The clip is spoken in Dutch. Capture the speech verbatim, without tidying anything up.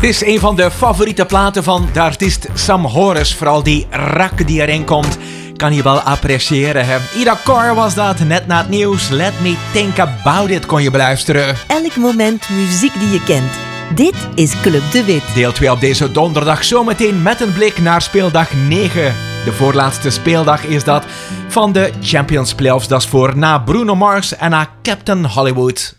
is een van de favoriete platen van de artiest Sam Horis. Vooral die rak die erin komt, kan je wel appreciëren. Hè? Ida Corr was dat, net na het nieuws. Let me think about it kon je beluisteren. Elk moment muziek die je kent. Dit is Club de Wit. Deel twee op deze donderdag, zometeen met een blik naar speeldag negen. De voorlaatste speeldag is dat van de Champions Playoffs. Dat is voor na Bruno Mars en na Captain Hollywood.